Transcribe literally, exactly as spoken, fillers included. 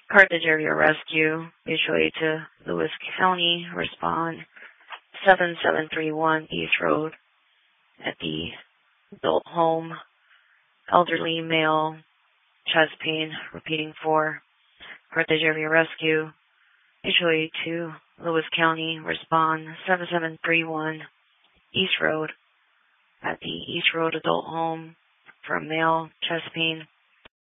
Carthage Area Rescue, mutual to Lewis County, respond seven seven three one East Road at the adult home, elderly male, chest pain, repeating for Carthage Area Rescue, mutual to Lewis County, respond seven seven three one East Road at the East Road adult home for a male, chest pain,